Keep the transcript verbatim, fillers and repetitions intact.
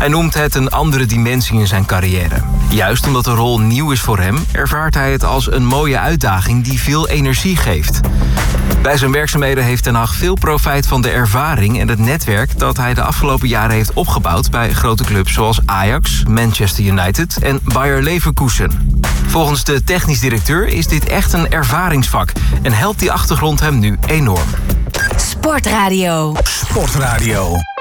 Hij noemt het een andere dimensie in zijn carrière. Juist omdat de rol nieuw is voor hem, ervaart hij het als een mooie uitdaging die veel energie geeft. Bij zijn werkzaamheden heeft Ten Hag veel profijt van de ervaring en het netwerk dat hij de afgelopen jaren heeft opgebouwd bij grote clubs zoals Ajax, Manchester United en Bayer Leverkusen. Volgens de technisch directeur is dit echt een ervaringsvak en helpt die achtergrond hem nu enorm. Sportradio. Sportradio.